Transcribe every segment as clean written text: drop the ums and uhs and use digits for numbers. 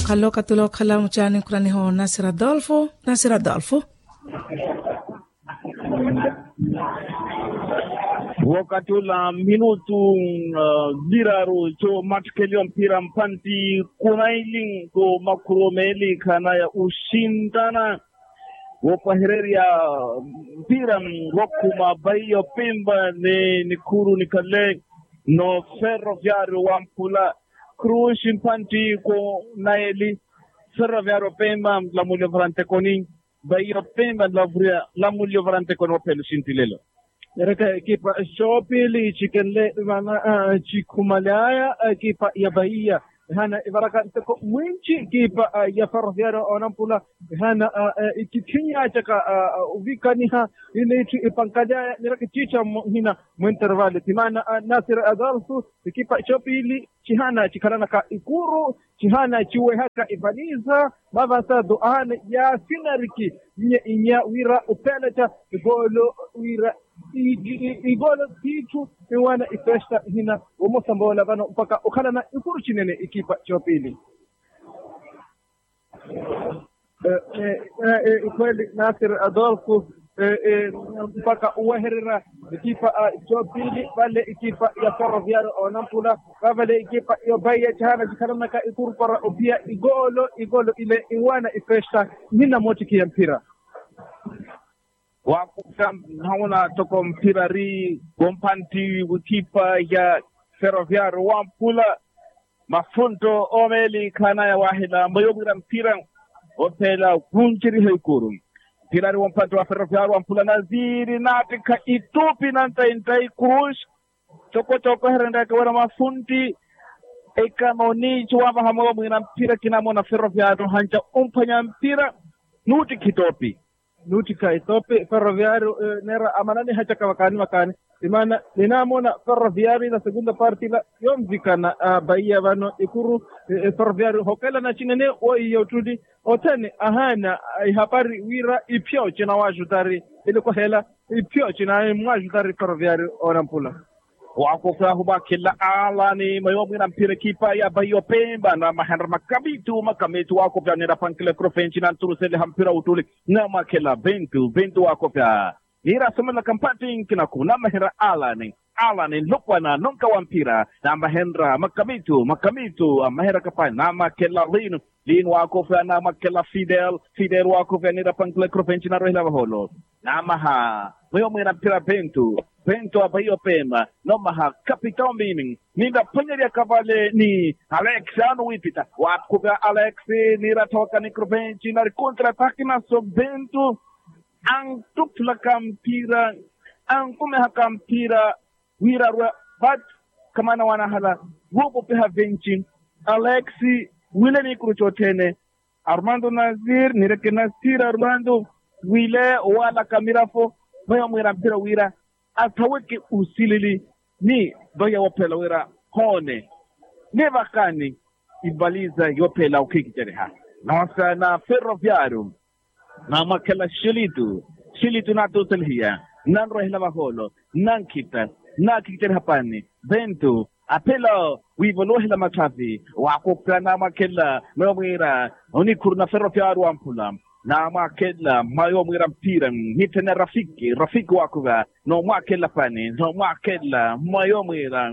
ukaloka tulokhala mchani kurani ho Nasir Adolfo. Wakati ula minutu diraru cho matkelion mpira mpanti kunailing ko makuromeli kana ya ushindana wapahireria mpira wakuma bayo pimba ni kuru nikale no Ferroviario wampula Cruz mpanti ko naeli Ferroviario pimba la mulio varante koni bayo pimba la mulio varante kono pelu sintilelo. Reka ekipa Shopili chikenle mana chikumalaya ekipa ya Bahia hana ibaraka teko mwinchi ekipa ya Ferroviario onampula hana ikikinya chaka uvikaniha ile ipankadaya niraka chicha hina mwintervale timana Nasir Adolfo ekipa Shopili chihana chikarana ka ikuru chihana chiwe haka ibaniza bavasa doana ya sinariki nya wira upeleta golo wira igolo kitu iwana ifesta hina umosambola bano mpaka ukhala na ikuru chinene ikipa chopili kweli Nasir Adolfo mpaka uwaherera ikipa chopili vale ikipa ya Ferroviario onampula vale ikipa ya Bahia chana jikarana ka ikuru para upia igolo ile iwana ifesta hina motiki ya mpira Wakukam hauna toko mpira ri gompanti wikipa ya Ferroviario wampula mafunto omeli kana ya wahida mbayobira mpira opela kunjiri heikuru mpira ri wampanti wa Ferroviario wampula naziri natika itupi nanta intai Cruz toko herenda kwa mafunti ekanoni chuwama hamoa mwina mpira kinamona Ferroviario hanja umpanya mpira nuti kitopi nutika itope Ferroviario nera amanani hachaka wakani imana ninamona Ferroviario na segunda parte la yomvikana Bahia vano ikuru Ferroviario hokela na chinene o yotudi otene ahana ihapari wira ipyo china wajutari ile kwa hela ipyo china mwajutari Ferroviario onampula wakofa huba kila alani mayomu na mpira kipa ya Bahia Pemba na mahandra makabitu wakofa nera pankile krofenchi na turusele hampira utuli na makela bentu wakofa nira semela kampati kina kuna mahera alani lukwana nunka wampira na mahendra makabitu mahera kapani na makela lin wakofa na makela Fidel wakofa nera pankile krofenchi na rohila waholo na maha mayomu na mpira Bento wa Bahia Pemba no maha kapitao mimi ninda panyaria kavale ni Alex anu wipita wakuba Alex ni ratoka ni Krovenchi na kontra ataki na so Bento ang tupla kampira ang kumeha kampira wira but kamana wanahala wobo peha Venchi Alex wile ni kuruchotene Armando Nazir nireke Nasir Armando wile wala kamirafo mayo mwira mpira wira ataweke usilili ni Bahia wapela wira hone nevakani ibaliza yopela ukikijereha na wasa na Ferroviario na makela shilitu na toselhia nanro hila maholo nankita na kikijereha pani Bento apela wivolo hila matavi wakopra na makela mwira onikuru na Ferroviario wampula na makela mayo mwira mpira nitena rafiki wakuwa no makela pani no makela mayo mwira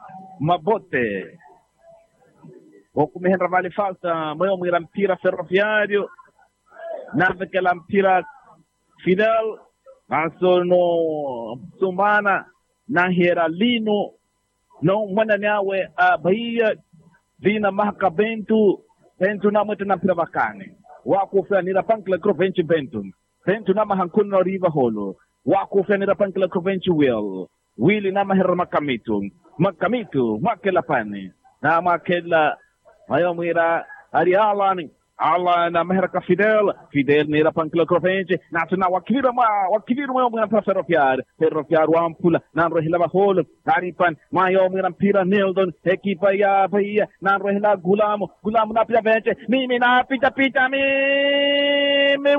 mabote wakumehendra vale falta mayo mwira mpira Ferroviario na vekela mpira Fidel aso no sumana na Heralino no mwana nawe Bahia vina mahaka Bento na mwete na mpira vakane wakufia nira pankla Krovenchi Bento nama hankuna riva holo wakufia nira pankla Krovenchi Willy nama hera makamitu makela pani na makela mayomira ari ala na mahera ka Fidel nira pankla Krovenchi na tuna wakiviru mayomira pa Ferroviario wampula na rohila holo aripan mayomira mpira Neldon ekipa ya Bahia na rohila Gulamo na pia Venche mimi na pita mimi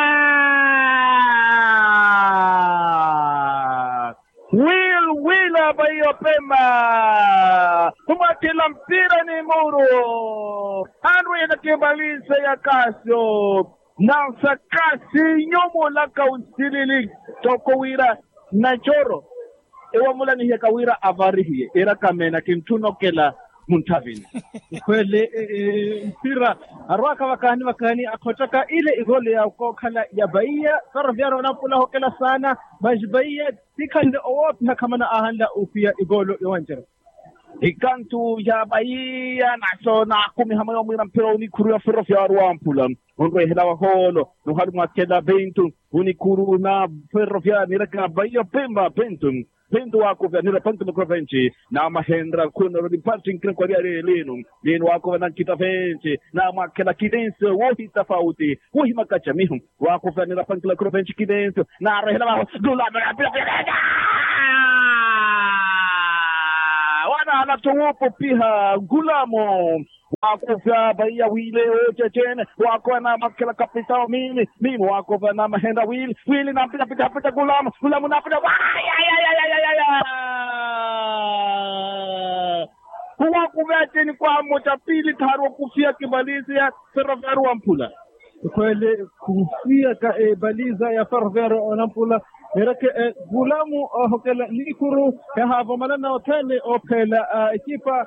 Willa ya Bahia Pemba umatila mpira ni Muro Andrew inakimaliza ya Casio Nansa kasi nyomo la kaunsilili toko wira na joro ewa mula ni heka wira avarihi era kamena kintuno kela Muntavini kweli mpira arwaka wakani akotaka ile igole ya ukokala ya Bahia Ferroviario wanapula hokela sana maji Bahia tikande owopi hakamana ahanda upia igolo yawanjera ikantu ya Bahia naso na kumi hamayo mwira mpira unikuru ya Ferroviario wampula Unre hela waholo nuhalu mwakela bentu unikuru na Ferroviario niraka Bahia Pemba bentu Pendo wako vya nila panto mkrovenchi na mahendra kuna rodi parting kren kwa riare lino wako vya kita venchi na makela kidenso wohi tafauti wohi makacha mihu wako vya nila panto mkrovenchi kidenso na rehela wako dula wana anatuwopo piha gulamo wako vya Bahia wile oche chene wako na makela kapitao mimi wako vya na mahendra wili na pita gulamo na pita huwa kuveteni kwa moja pili taro kufia kibalizi ya Ferroviario wampula kweli kufia ka baliza ya Ferroviario wanampula Erake gulamu hokela nikuru ya havo malana otene opela ekipa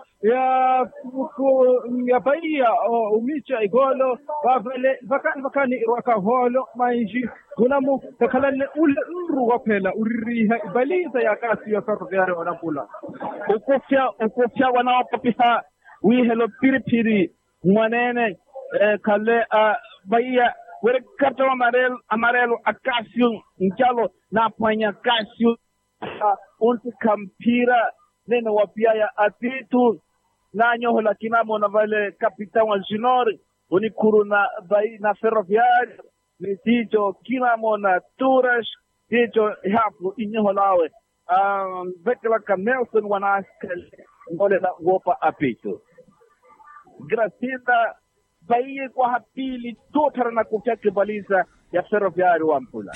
ya Bahia umicha igolo wavele vakani irwaka holo mainji gulamu takalane ule nru opela uririha ibaliza ya kasi ya Ferroviario wanampula ukufya wanawapapiha wihelo piripiri mwanene kale Bahia were karta amarelo Acasio Njalo na panya Casio unti kampira neno wapiaya atitu na nyoho la kinamo na vale kapitan wa Junior unikuru na Bahia na Ferroviario ni ticho kinamo na Turash ticho hapo inyoho lawe vekela ka Nelson wanaskele ngole la wopa apito Gracida Bahia kwa hapili totara na kufia kibaliza ya Ferroviario wampula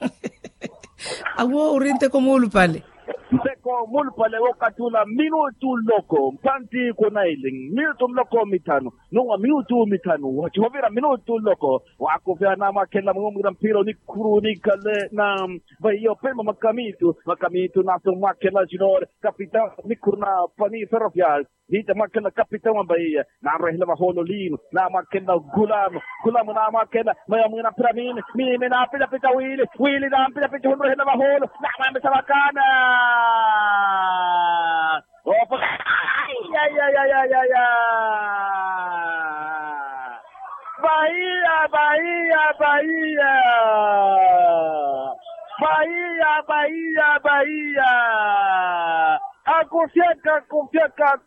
awo urinte ko mulu pale Mseko mulu pale wakatula minutu loko mpanti kuna iling minutu loko mitano nunga minutu mitano wachivavira minutu loko wako vya na makela mwumira mpira unikuru nikale na Bahia Pemba makamitu naso makela Junior kapitan nikuru na pani Ferroviario Nita makela kapitan wa Bahia na rehla maholo lino na makela gulamu na makela maya mwina piramini mimi na pita wili na pita hunro rehla maholo na mwambe sabakana opa ya Bahia akufyeka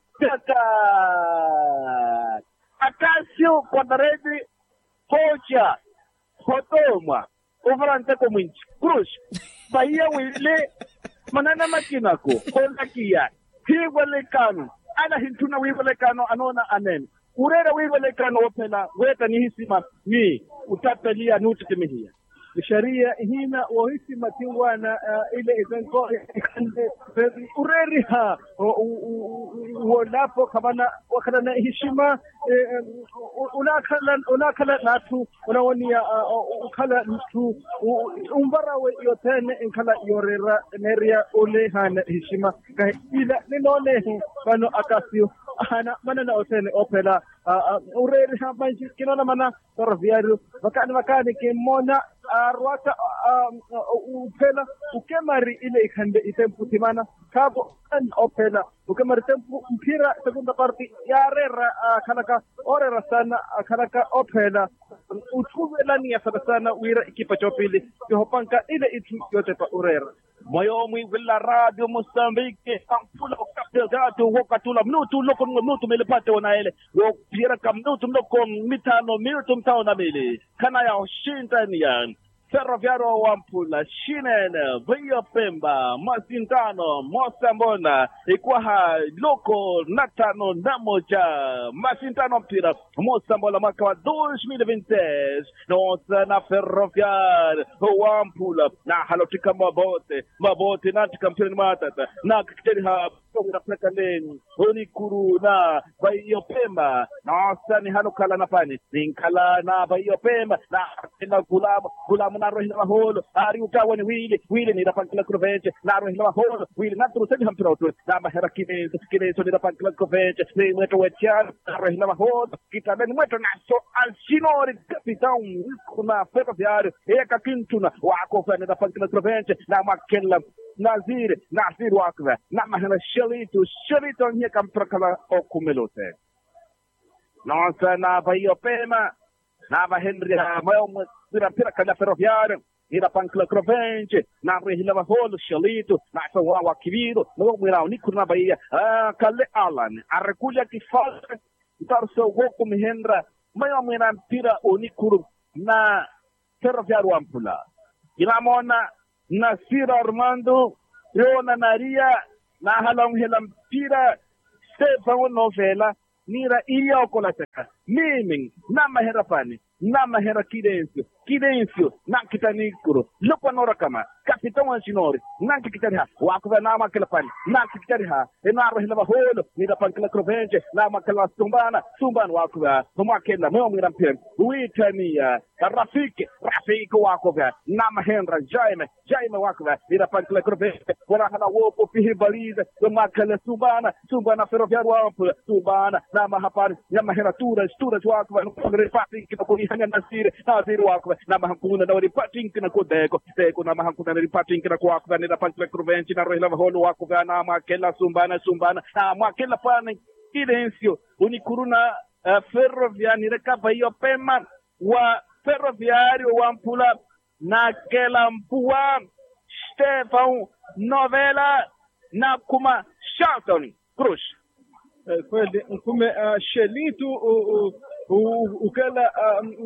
Acasio Quadradi Hocha Hotoma Uvrante Comunci Cruz Bahia wile manana makinako Hondakia Hiwalekano Ana hintuna wiwalekano anona anen Urera wiwalekano opela weta ni hisima ni utapelia nututimihia Sharia hina wahisi matiwana ile izenko ureriha wolapo kabana wakana heshima unakala natu unawonia ukala ntu umbara we yotene inkala yorera neria ole hana heshima ila ninone bano Acasio hana manana otene opela ureriha manji kinona mana Ferroviario vakani kimona arwata upela ukemari ile ikande itempu timana kabo an opela ukemari tempu mpira segunda parti yarera kanaka orera sana kanaka opela utubelani ya sana wira ikipa chopili yopanka ile itu yote pa urera Moyomi villa radio Mozambique ampula kapelgato wakatula minutu loko minutu melepate wanaele wopira kam minutu loko mitano minutu mtao na mele kana ya oshinta niyan Ferroviário Wampula, Shinene, Bahia Pemba, Masintano, Moçambola, Iguaha, Loco, Natano, Namoja, Masintano Pira, Moçambola, Macaua 2026, nossa na Ferroviário Wampula, na Halotica Mabote, na Campeão Matata, na Kiterha, na Plecanen, Unicuru, na Bahia Pemba, nossa, ni Hanukala na Pani, Ninkala na Bahia Pemba, na Gulam na rohila maholo ari utawa ni wili ni dapat kila kurvenge na rohila maholo wili na terus saja hampir auto na mahera kini so ni dapat kila kurvenge ni mweto wetian na rohila maholo kita dan mweto na so alcinori capitão kuna Ferroviário kakintuna wako fa ni dapat kila kurvenge na makela Nazir wakwa na mahera Shelito ni kamprakala okumelote nossa na Bahia Pema na Henry Mayo pira kada Ferroviário ira pankla Crovente na rehila maholo Shelito na sawa kibido no mwira uniku na Bahia kale Alan arrekulha que falta tarso goku mihendra mayo mwira pira uniku na Ferroviário Wampula inamona na Sira Armando Rona Naria na halong helam pira Stefano Novela nira iya okolateka miming na maherapani na mahera Kidencio na kitanikuro lupa nora kama kapitão Ancinori na kikitariha wakuva na makelapani na kikitariha na rohila baholo nira pankla Crovente na makela Sumbana wakuva makela mo mirampem uitania Rafiki wakuva na mahendra Jaime wakuva nira pankla Crovente wana hana wopo pihibaliza makela Sumbana Ferroviário Wampula Sumbana na mahapari na mahera turas wakuva no Rafiki na kuhanya Nazir wakuva na mahakuna na ripating na kodeko na mahakuna na ripating na kuwakuva ni dapat Crovente na rohila baholo wakuva na makela Sumbana na makela pana Kidencio unikuru na Ferroviário ni rekaba hiyo Pema wa Ferroviário Wampula na kela Mpua Stefano Novela na kuma Charlton Cruz kweli nkume Shelito ukala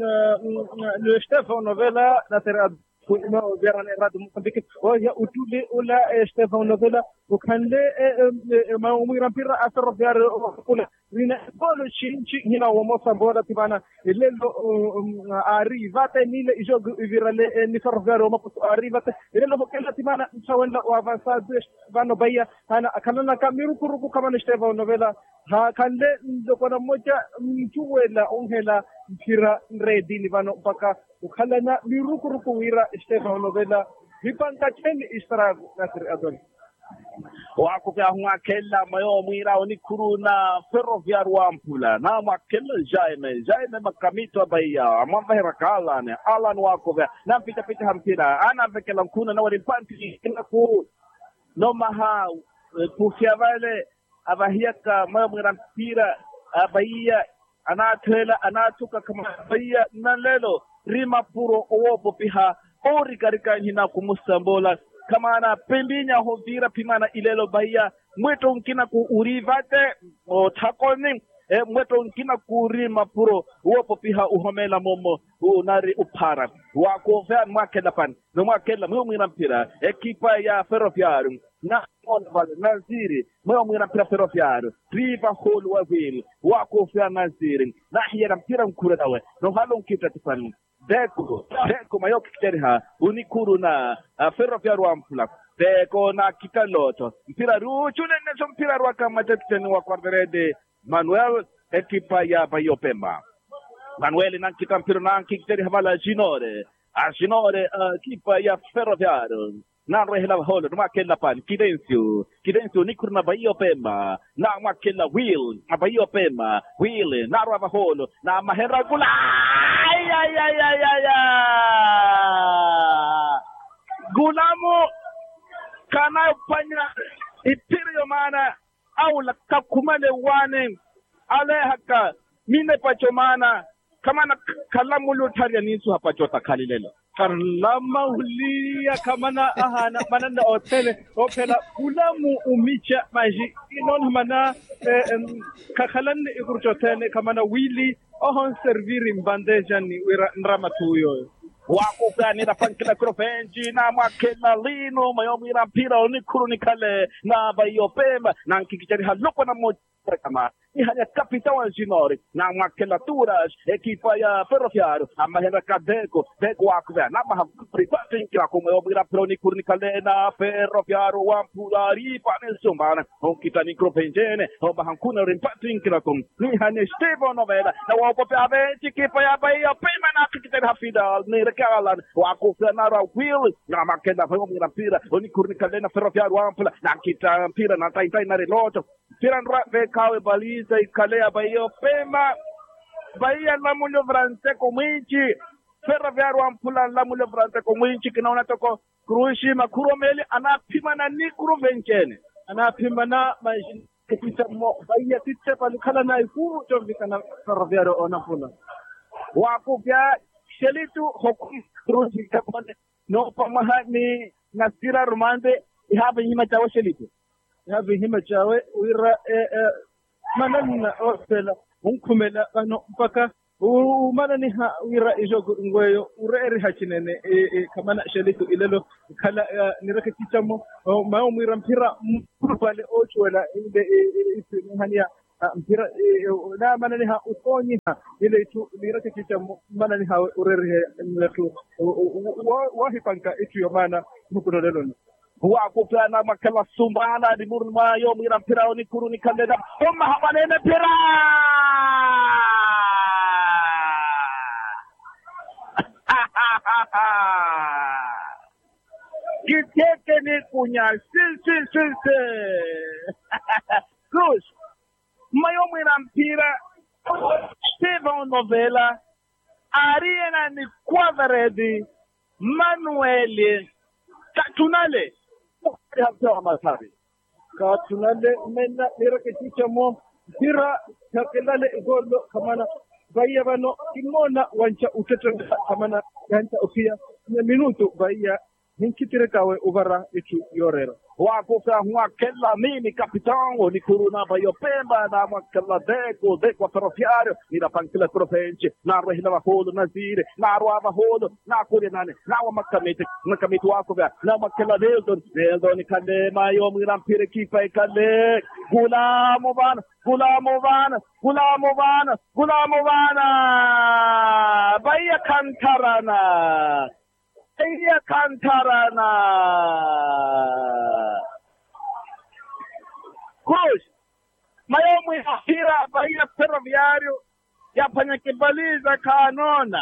le Stefano Novela na terad kuna verane rad Mozambique oya utule ula Stefano Novela ukande maumira mpira Ferroviário kula rina bolo chinchi hina wa Moçambola tibana lelo arrivate nile jogo virale ni Ferroviário arrivate lelo bokela tibana sawenda o avançado vano Bahia hana kanana kamiru kuruku kama Stefano Novela ha kande ndokona moja mtuwela ongela mpira ready ni vano mpaka ukhalana mirukuruku wira Stefano Novela vipanga cheni Israel Nasir Adon wako vya mwakela mayo mwira unikuru na Ferroviário Wampula na mwakela Jaime makamito Bahia amamba herakala Alan wako vya na pita hampira ana vekela mkuna na walipanti kila ku no maha pufia vale abahiaka mayo mwira mpira Bahia anatuka kama Bahia na lelo rima puro owopo piha ori karika hina kumusambola kama na pembinya hovira pimana ilelo Bahia mweto unkina ku urivate o takoni mweto unkina ku rima puro owopo piha uhomela momo unari upara wako vya mwakela pan no mwakela mwira mpira ekipa ya Ferroviário na Naziri mwira mpira Ferroviário riva holu wa vili wako vya Naziri na hiya mpira mkura dawe no halo nkita tifani Deko mayo kikteriha unikuru na Ferroviário Wampula Deko na kitaloto mpira ruchu nene mpira ruaka mateteni wa kwarderede Manuel ekipa ya Bahia Pemba Manuel na kita mpira na kikteriha vala Ginore ekipa ya Ferroviário na rehla holo na makela pan Kidencio nikuru na Bahia Pemba na makela Will na Bahia Pemba Will na rava holo na mahera gula Gulamo kana panya itirio mana au la kakumale wane ale haka mine pachomana kama na kalamu lutaria nisu hapa chota kalilelo karlama hulia kamana ahana mananda otele opela kulamu umicha maji inon mana kakalan ikurchotene kamana wili ohon serviri mbandeja ni wira nramatuyo wakufya nirapankila krovenji na mwakela lino mayomira mpira onikuru nikale na Bahia Pemba na nkikichari halupa na moja kama ihanya kapitão Anginori na mwakela turas ekipa ya Ferroviário amahera kadeko deko wakufya na mahapripati nkila kumayomira mpira onikuru nikale na Ferroviário wampulari panesumbana onkita nikrovenjene obahankuna rimpati nkila kum ihanya Steve Novela na wapope aventi ekipa ya Bahia Pemba na nkikichari hafidal nirekalan wakufya na Will na makenda mayomira mpira onikuru nikale na Ferroviário wampula na kita mpira na taitai na reloto mpira nrape kawe baliza ikalea Bahia Pemba Bahia la mulio vrante komwinchi Ferroviário wampula la mulio vrante komwinchi kinaona toko Kruishi makuromeli anapima na nikuru venchene anapima na majini kitita mo Bahia titse palikala na ikuru chomvika na Ferroviário onapula wakufya shelitu hokum Kruishi kapane no pamahani nasira rumande ihaba hima chawa shelitu ihaba hima chawe wira manana ofela unkumela bano mpaka umanani ha wira ijogo ngoyo ureri hachinene kamana shelitu ilelo kala niraka kichamo mao mwira mpira mpale ochwela inde hania mpira na manani ha ukonyi ha ile tu niraka kichamo manani ha ureri nletu wahi panka itu yomana mukuno lelo wakufya na makala sumbana di murma yo mira mpira onikuru nikale na Pemba habanene mpira kiteke ni kunya si Cruz mayo mira mpira Steve Novela Ariana ni Quadradi Manuel Katunale Katunale mena niraka kichamo mpira takelale golo kamana Bahia bano kimona wancha utetanga kamana yanta ofia na minuto Bahia hinkitire kawe ubara itu yorero wakufya mwakela mimi kapitão onikuru na Bahia Pemba na mwakela deko Ferroviário nirapankila krovenji na rehila waholo na zire na ruava holo na kule nane na makamete wakufya na mwakela Neldon nikale mayo mwira mpire kipa ikale Gulamovana Bahia Cantarana Cruz mayomu hira Bahia Ferroviário yapanya kibaliza kanona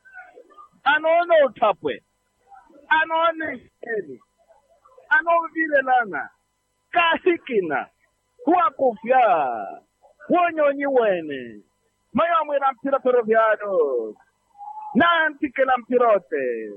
utapwe anone eli vile lana kahikina kuakufya wonyonyi wene mayomu ira mpira Ferroviário nanti la mpirote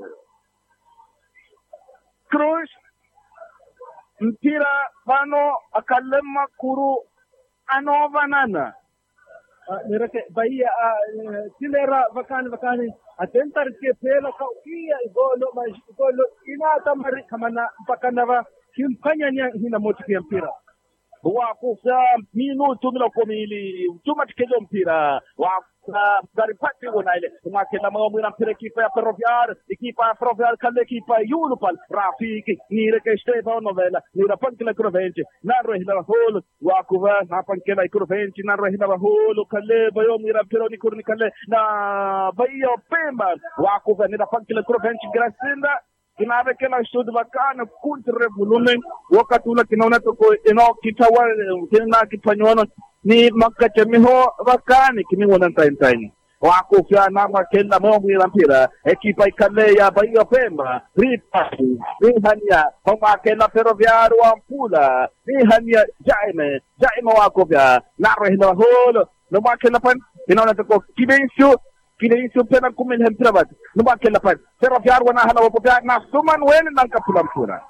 Cruz mpira bano akalema kuru anovanana nirake Bahia tilera vakani atentar ke pela kaukia golo ina tamari kamana mpakana kimpanya nya hina moti ya mpira wakufya minuto milokomili tuma tikezo mpira garipati wona ile mwakela mwira mpira ekipa ya Ferroviário kale ekipa yulupal rafiki nireke Steve Novela nirapankila krovenji na rehila holo wakuva napankila krovenji na rehila holo kale bayo mwira mpira onikuru kale na Bahia Pemba wakuva nirapankila krovenji gracinda kinabe kela studio bakana kuntre volumen wakati ule kinaona toko eno kitawa kina kipanyono ni makachemiho bakani kimiwona time wakufya na makenda mwira mpira ekipa ikale ya Bahia Pemba ripati rihania makenda Ferroviário wampula rihania Jaime wakufya na rehila holo no makenda pan kinaona toko Kidencio pena kumil mpira bati nuba kela pan Ferroviário wana hala wapopya na Manuel nankapula mpura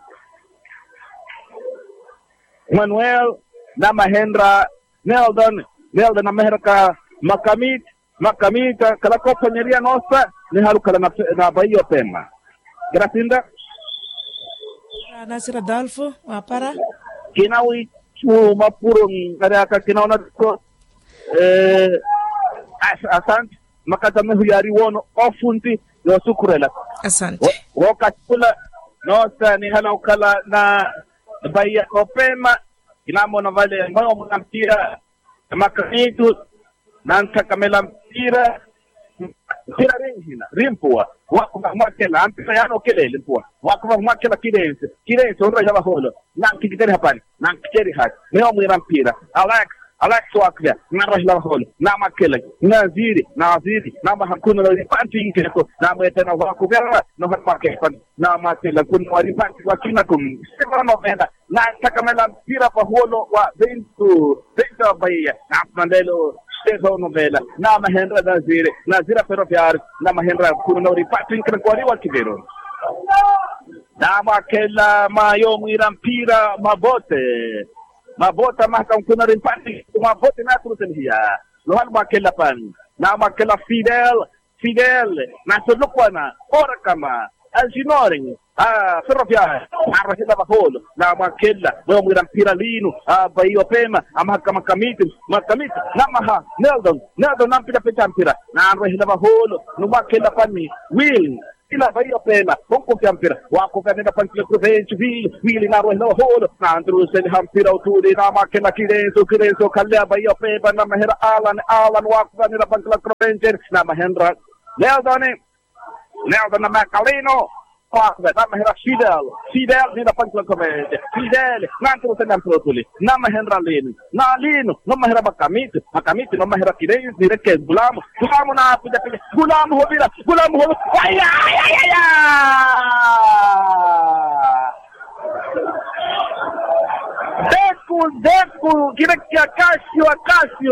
Manuel na Mahendra Neldon na Meherka Makamita kala kompanyeria nossa ni halu kala na Bahia Pemba Gracinda Nasir Adolfo wapara kinawi chuma puro ngariaka kinaona ko asante makata mehuyari wono ofunti yo sukurela Asante. wakatula nosa ni hala ukala na Bahia Opema inamo na vale mbao mnampira makanitu na ntakamela mpira ringina rimpua wako mwakela ampira yano kelele mpua wako mwakela kidense onra jaba holo na kikiteri hapani na kiteri hat leo mwira mpira Alex wakya na rahla holo na makela na ziri na mahakuna la panti ingeko na mwetena wako vera no hakmakefan na makela kuna waripanti wakina kum sema novenda na ntakamela mpira pa holo wa Bentu Bahia na mandelo Stefano Novela na Mahendra Nazira Ferroviário na Mahendra kuna ripati ingeko wa kibero na makela mayo mwira mpira mabota mahakam kuna ripati mabote na kurutelihia lohan makela pan na makela Fidel na solukwana ora kama Alginoring Ferroviário arrahila baholo na makela moyo mwira mpira lino Bahia Opema mahakama kamiti na maha Neldon na mpira mpira na arrahila baholo no makela pani Will ila Bahia Opema bonko mpira wako kanenda pankile province Will na arrahila baholo na andrusel hampira uturi na makela kirenzo kalea Bahia Opema na mahera Alan wako kanenda pankile province na Mahendra Neldon na Macalino na mahera Fidel nina pankila province Fidel na andrusel hampira uturi na Mahendra Lino no mahera makamiti no mahera kirenzo nireke Gulamu na pida Gulamu hobira aya Deku kireki Akasio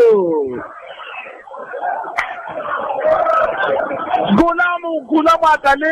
Gulamu atale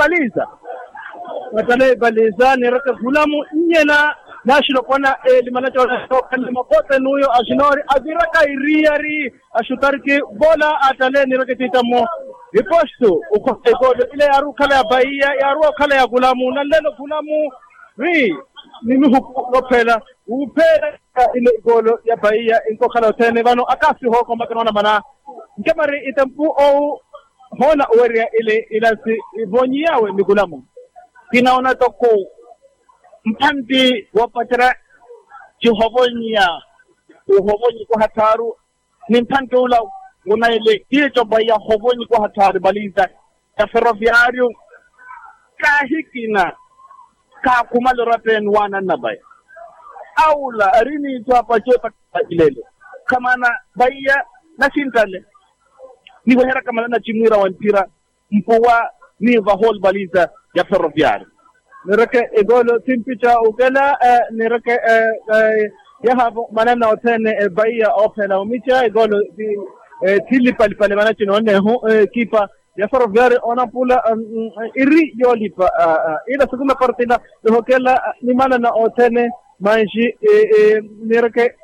ibaliza nireke Gulamu nyena national kona limanacho na makote nuyo Alginoring aziraka iriari ashutariki bola atale nireke titamo riposto uko egolo ile yaru kala ya Bahia yaru kala ya Gulamu na lelo Gulamu nimi hukupela upela ile egolo ya Bahia inko kala tene bano akasi hoko makana mana ngemari itampu o hona area ile ilasi ibonyi yawe ni Gulamu kinaona toko mpandi wapatara jihovonya uhobonyi kwa hataru ni mpandi ula unaile hiyo Bahia hovonyi kwa hatari baliza ya Ferroviário kahikina ka kumalo rapen wana nabai aula arini to apachopa ilele kama na Bahia na sintale ni wahera kama na chimwira wampira mpuwa ni vahol baliza ya Ferroviário nireke egolo timpicha ukela nireke yahabu manana otene Bahia Opema umicha egolo tili pale manachi noone kipa ya Ferroviário onapula iri yolipa ila segunda partida hokela ni manana otene manji nireke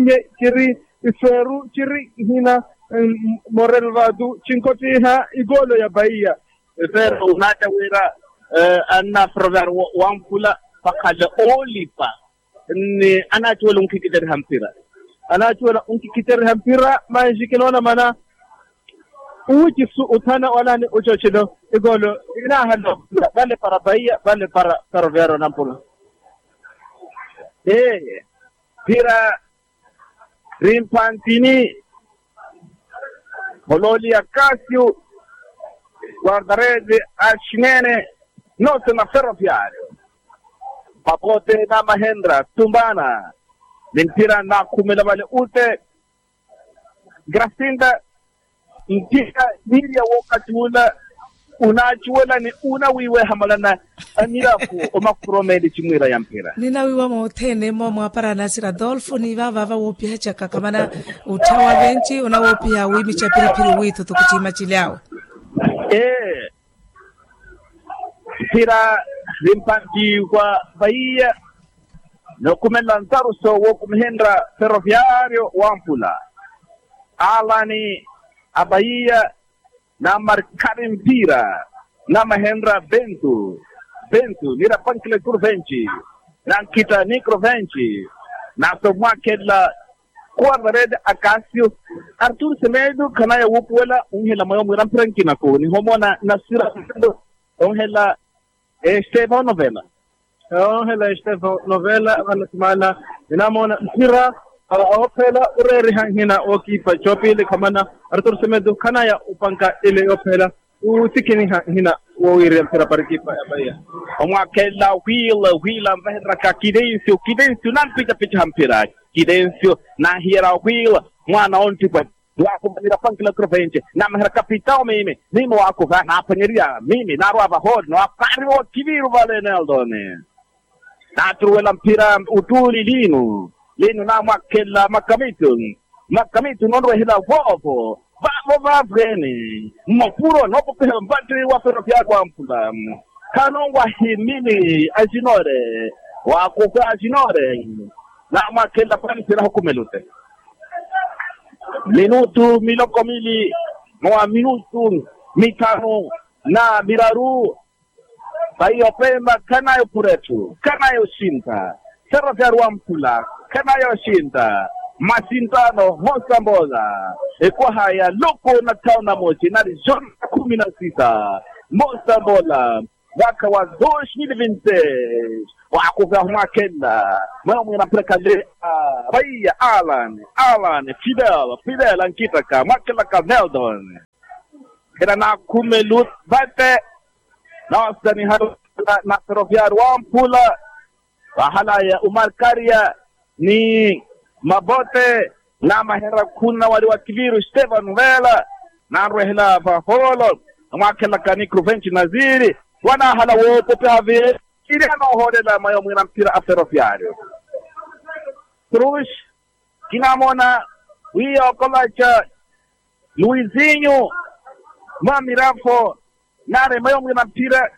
chiri hina Morel Vadu chinkotiha igolo ya Bahia pero unata wira anna Ferroviário wampula pakale olipa ni anachuela unkikiteri hampira manji kinona mana uji su utana wala ni uchochido igolo ina hando bale para Bahia bale para Ferroviário nampula pira rimpantini Bololi Akasio guardarede Ashinene note na Ferroviário papote na Mahendra Tumbana Mentira na kumela vale ute Gracinda Intika Miria wakati unachuela ni wiwe hamalana anirafu omakuromedi chimwira ya mpira nina wiwa motene mwa para Nasir Adolfo ni vava wopia chaka kamana utawa benchi una wopia wimi cha pilipili witu tukuchima chiliao pira limpanti kwa Bahia no kumela ntaru so wokumhendra Ferroviário wampula alani Bahia na marcare mpira na Mahendra Bentu nira pankile kurvenchi na kita nikrovenchi na tomwa kela Recuerda Red Acacio Artur Semedo kanaya wupuela ungela mayo mwiram prankina ko ni homona nasira ungela Esteban Novela ungela Esteban Novela wanatumana ninamona mpira opela ureri hangina okipa chopile kamana Artur Semedo kanaya upanka ile opela utikini hina wawiri mpira parikipa ya Bahia omwakela wheel mbahedra ka kidencio nan picha hampira kidencio na hira wheel mwana ontipa wako banira pankila Crofente na mahera capitão mimi wako na apanyeria mimi na roava hod no akari o kiviru vale Neldone na truela mpira utuli lino na mwakela makamitu nondo hila vovo va brene mopuro no popela mbantri wa Ferroviário wa Ampula kanongwa himini ajinore wako kwa ajinore na mwakela panisira hukumelute minutu miloko mili mwa minutu mitano na miraru Bahia Pemba kanayo puretu kanayo shinta Ferroviário wa Ampula kanayo shinta Masintano Mosambola kwa haya loko na tauna mochi na region 16 Mosambola waka wa 2026 wako kwa mwakenda mwa mnapeleka Bahia Alan Fidel ankitaka mwakela ka Neldon era na kumelut bate na wasani hado na Ferroviário wa Ampula wahala ya Umar Karia ni Mabote na mahera kuna wali wa Kiviru Esteban Novela na rehla Vaholo mwakela kani Crofente Naziri wana hala wopo pave kireno hodela mayo mwina mpira Ferroviário Cruz kinamona wio kolacha Luizinho Mamirafo nare mayo mwina mpira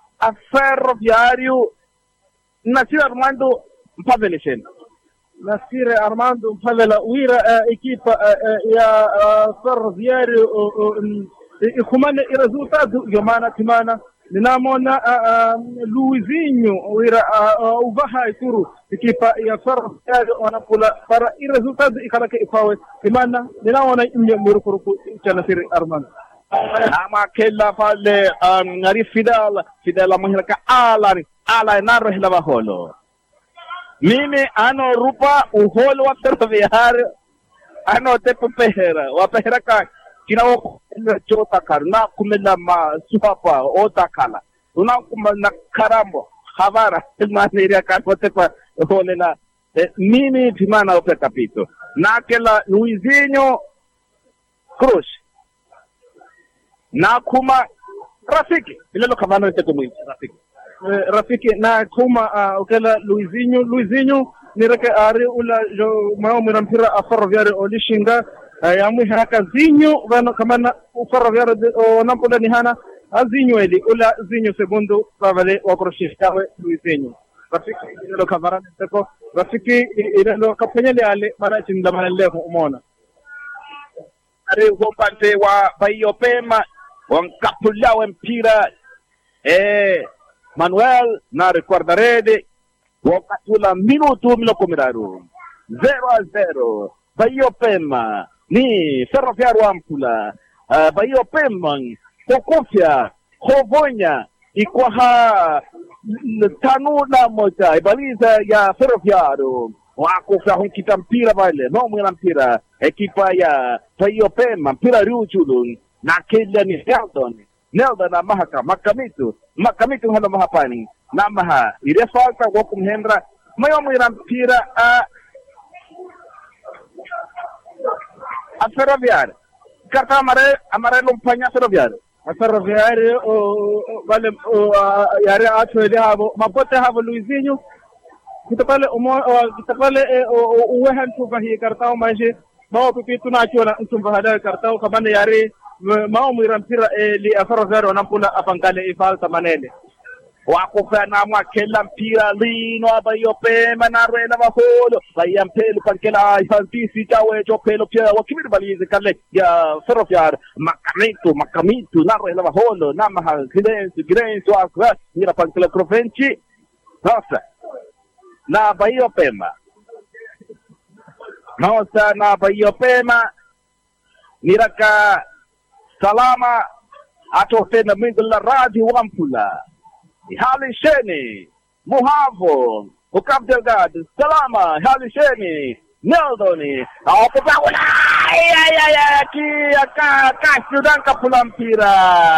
Ferroviário Nasir Armando Mpaveleshen Nasir Armando Mpavela wira ekipa ya Ferroviário ikhumane resultado yomana timana ninamona Luizinho wira uvaha ituru ekipa ya Ferroviário wanapula para resultado ikalake ipawe timana ninamona imye murukuruku cha Nasir Armando ama kella pale ngari Fidel mahiraka ala naro hila baholo mimi ano rupa uholo wa Ferroviário ano tepo pehera wa pehera ka kinawo chota karna kumela ma suhapa otakala una kumana karambo havara maneria ka tepa holela mimi timana ope capito nakela Luizinho Cruz na kuma Rafiki ile lo kamano teto mwingi Rafiki na kuma ukela Luizinho nireke ari ula jo mao mirampira a Ferroviário olishinga yamu haka zinho vano kamana Ferroviário Nampula ni hana azinho eli ula zinho segundo vale wa Crochishawe Luizinho Rafiki ile kavarani teko Rafiki ile lo kapanyele ale mara chinda manele umona ari wompante wa Bahia Pemba wankapulawe mpira Manuel na Recuerda Red wakatula minutu miloko miraru 0-0 Bahia Pemba ni Ferroviário wa Ampula Bahia Pemba kokofia Hovonya ikwaha tanuna moja ibaliza ya Ferroviário wakofia hunkita mpira vale no mwina mpira ekipa ya Bahia Pemba mpira riuchulu na kila ni Neldon na mahaka makamitu halo mahapani na maha ile falta wakum hendra mayo mwina mpira a Ferroviário carta amarelo mpanya Ferroviário vale yare atwele habo mapote habo Luizinho kitapale uwehan tuvahi kartao maje mao pipitu na chona ntumvahada kartao kabane yare mao mwirampira li Ferroviário Nampula apangale ifalta manele wakufana mwakela mpira lino Bahia Pemba na rena baholo Bahia mpelo pankela ifantisi chawe chopelo pia wakibiri balize kale ya Ferroviário makamitu na rena baholo na maha Girencio akwa nira pankela Crofente nossa na Bahia Pemba nosa na Bahia Pema niraka salama ato tena mingla radio Wampula hali sheni Muhavo Ukam Delgado salama hali sheni Neldoni Opabawala ya ki akasudan kapulampira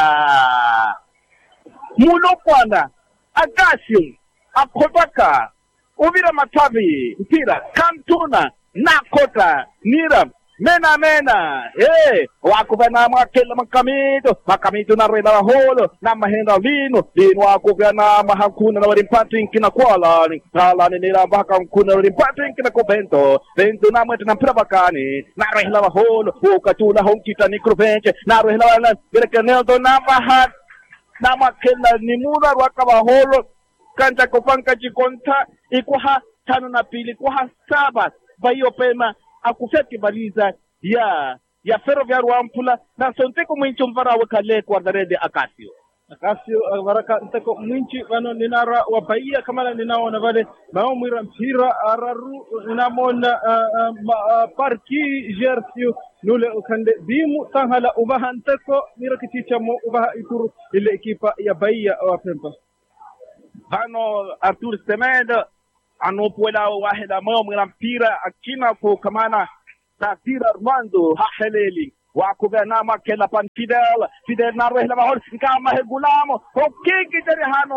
mulokwana agasi apotaka uvira matavi mpira kantuna nakota nira mena wakuvana makela makamito na rela holo na mahenda lino wakuvana mahakuna na warimpatu inkina kwala ni nira baka kuna warimpatu inkina kobento bento na mwete na mpira bakani na rela holo ukatula honkita ni kruvenche na rela na berekaneldo na mahat na makela ni mura wakaba holo kanta kopanka jikonta ikuha tano na pili ikuha saba Bahia Pema akufeti baliza ya Ferroviário Wampula na sonteko mwinchi mvara wakale kwa darede Akasio waraka nteko mwinchi vano ninara wa Bahia kamala ninaona vale maomwira mpira araru ninamona parki jersio nule ukande bimu tanghala ubaha nteko mirakiticha mo ubaha ikuru ile ekipa ya Bahia wa Pemba vano Arthur Semedo anopuela wahida maomwira mpira akina ko kamana Tafira Armando Haheleli wakuvana makela pan Fidel na rehla mahol kama hegulamo okiki tere hano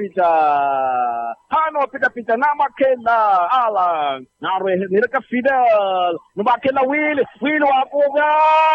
pita na makela ala na rehla niraka Fidel no makela Will wakuva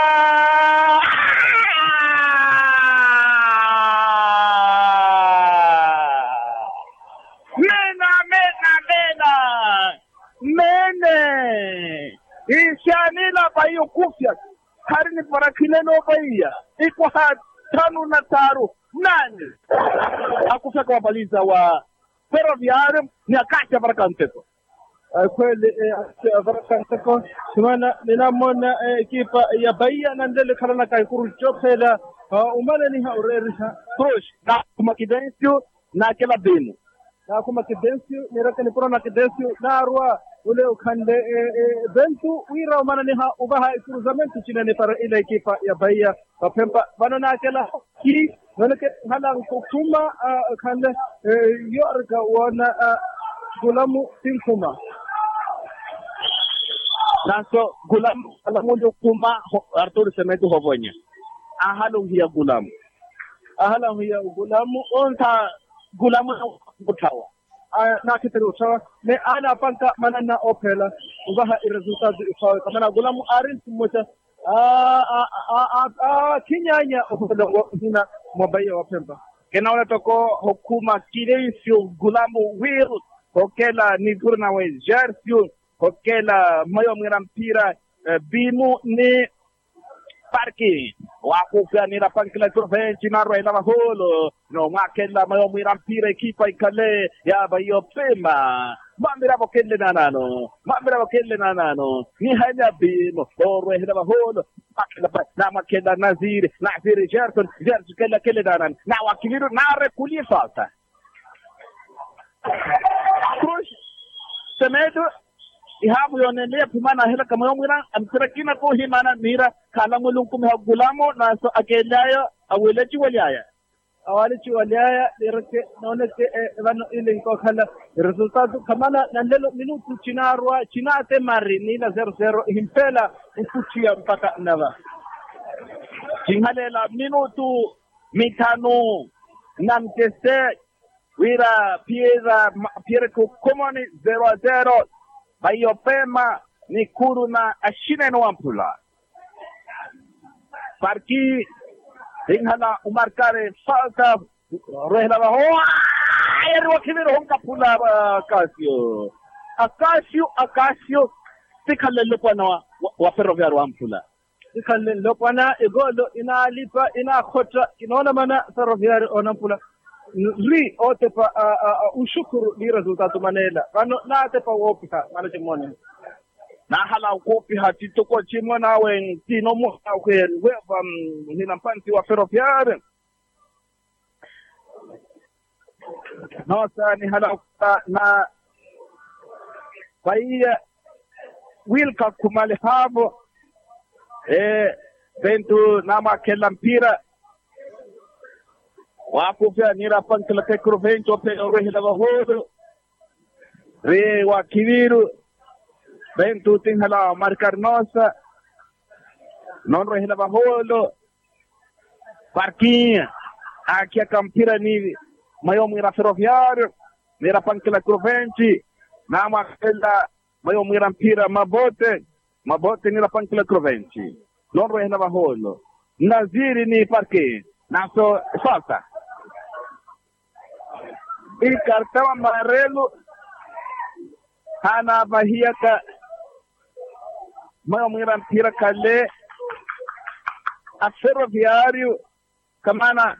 mene ishanila Bahia kufya harini parakileno Bahia iko hatano na taru nane akufya kwa baliza wa Ferroviário ni Akasha Barakanteko kweli Barakanteko simana ninamona ekipa ya Bahia na ndele kalana kaikuru chopela umane ni haurerisha push na kumakidencio na kila binu na kumakidencio niraka ni na kidencio na arwa ule ukande bentu wira umana ni ubaha ikuzamenti chine ni para ile ekipa ya Bahia Pemba banana kala ki noneke hala kutuma kande yorga wana gulamu tinkuma naso gulamu alamundo kuma Arthur Semedo hovonya ahalu hiya gulamu onta gulamu kutawa na kitero sawa ne ana panka manana opela ubaha resultado sawa kama gulamu arin moja kinyanya opela hina Bahia wa Pemba kenaona toko hukuma kileisio gulamu will hokela ni gurna we jersio hokela mayo mwira mpira bimu ni parki wakufya nira pankila turvenchi na roela maholo no makela mayo mwira mpira ekipa ikale ya Bahia Pemba mambira bokelle nanano ni hanya bimo roela maholo makela Nazir Gerson kelle nanan na wakiliru na rekuli falta Cruz Semedo ihabu yonelea pimana hela kama yomwira amtirakina ko himana mira kala mulunkum ha gulamo na so akelayo awelechi waliaya direke naoneke vano ile ko kala resultado kamana nandelo minutu chinarwa chinate mari nila 0-0 himpela ukuchia mpaka nava chingalela minutu mitano namtese wira Pierre Komoni 0-0 Bahia Pemba ni kuru na ashine no Wampula parki inghala umarkare falta rehla ba ayari wakimiro honka pula Akasio tikhalle lopana wa Ferroviário Wampula tikhalle lopana egolo inalipa inakhota inaona mana Ferroviário Wampula ri otepa ushukuru ni resultado manela kano na tepa wopika mana chimone na hala ukopi hatito kwa chimona wen tino mo kweli wewa nina mpanti wa Ferroviário nosa ni hala na Bahia Wilka kumali havo bentu nama kela mpira wakufya nira pankila tekruvencho pe orehila bahodo re wa kiviru bentu tinghala marcar nosa non rehila baholo parquinha aqui a campira ni mayo mira ferroviário nira pankila Crovente nama kela mayo mira mpira mabote nira pankila Crovente non rehila baholo Naziri ni parque naso falta e cartão amarelo hana bahia ka mayo mira mpira kale a ferroviário kamana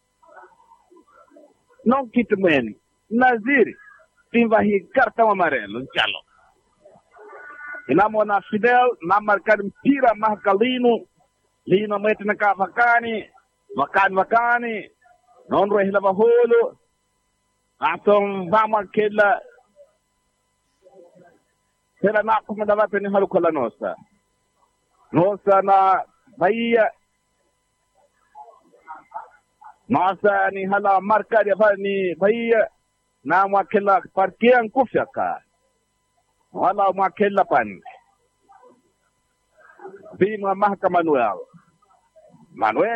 não kitmen Naziri timbahi cartão amarelo jalo inamo na Fidel na marcar mpira Marcalino lino mete na kavakani vakani non rehila baholo atong vamos kela pela na comandava peni halu kola nosa na Bahia nosa ni hala marca ya ni Bahia na mwakela parkian kufyaka wala mwakela pan bima mahakama Manuel